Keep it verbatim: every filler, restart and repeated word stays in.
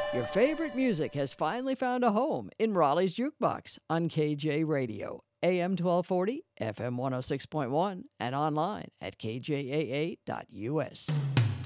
Your favorite music has finally found a home in Raleigh's Jukebox on K J Radio, A M twelve forty, F M one oh six point one, and online at K J A A dot U S.